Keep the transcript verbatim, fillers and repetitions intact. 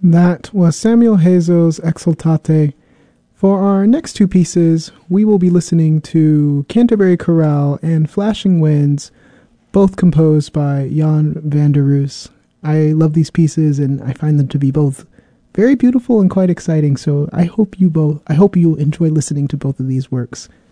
That was Samuel Hazo's Exultate. For our next two pieces, we will be listening to Canterbury Chorale and Flashing Winds, both composed by Jan van der Roos. I love these pieces and I find them to be both very beautiful and quite exciting, so I hope you both I hope you enjoy listening to both of these works.